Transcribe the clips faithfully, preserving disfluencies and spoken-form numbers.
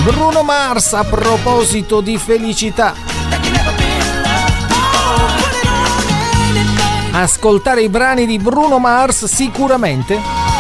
Bruno Mars, a proposito di felicità. Ascoltare i brani di Bruno Mars sicuramente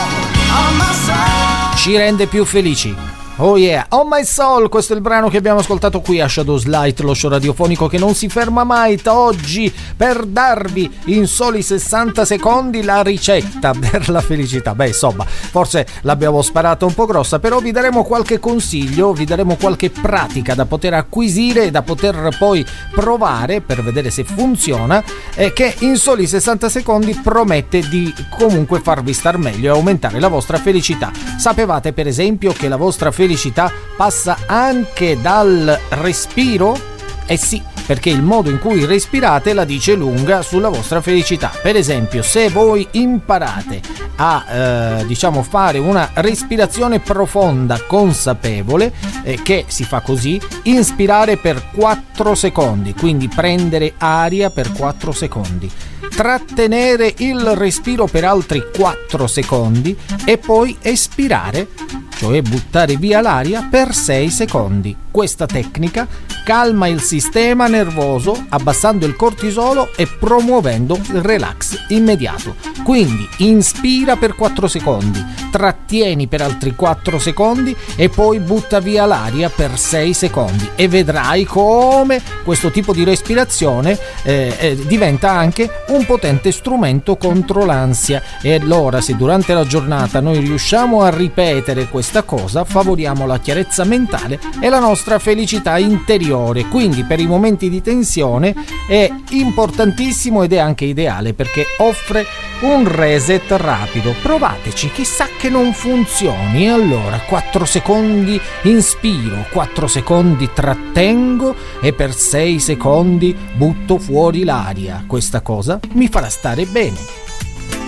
ci rende più felici. Oh yeah, On My Soul, questo è il brano che abbiamo ascoltato qui a Shadows Light, lo show radiofonico che non si ferma mai, oggi per darvi in soli sessanta secondi la ricetta per la felicità. Beh, insomma, forse l'abbiamo sparata un po' grossa, però vi daremo qualche consiglio, vi daremo qualche pratica da poter acquisire e da poter poi provare per vedere se funziona, e che in soli sessanta secondi promette di comunque farvi star meglio e aumentare la vostra felicità. Sapevate per esempio che la vostra felicità felicità passa anche dal respiro? Eh sì, perché il modo in cui respirate la dice lunga sulla vostra felicità. Per esempio, se voi imparate a eh, diciamo fare una respirazione profonda consapevole, eh, che si fa così: inspirare per quattro secondi, quindi prendere aria per quattro secondi, trattenere il respiro per altri quattro secondi e poi espirare, cioè buttare via l'aria, per sei secondi. Questa tecnica calma il sistema nervoso, abbassando il cortisolo e promuovendo il relax immediato. Quindi inspira per quattro secondi, trattieni per altri quattro secondi e poi butta via l'aria per sei secondi, e vedrai come questo tipo di respirazione eh, eh, diventa anche un potente strumento contro l'ansia. E allora, se durante la giornata noi riusciamo a ripetere questa cosa, favoriamo la chiarezza mentale e la nostra felicità interiore. Quindi per i momenti di tensione è importantissimo ed è anche ideale, perché offre un reset rapido. Provateci, chissà che non funzioni. Allora, quattro secondi inspiro, quattro secondi trattengo e per sei secondi butto fuori l'aria. Questa cosa mi farà stare bene.